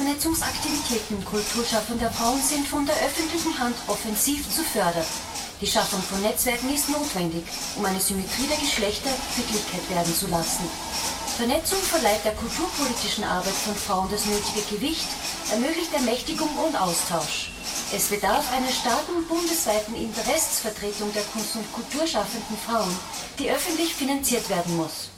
Vernetzungsaktivitäten kulturschaffender Frauen sind von der öffentlichen Hand offensiv zu fördern. Die Schaffung von Netzwerken ist notwendig, um eine Symmetrie der Geschlechter Wirklichkeit werden zu lassen. Vernetzung verleiht der kulturpolitischen Arbeit von Frauen das nötige Gewicht, ermöglicht Ermächtigung und Austausch. Es bedarf einer starken bundesweiten Interessensvertretung der Kunst- und Kulturschaffenden Frauen, die öffentlich finanziert werden muss.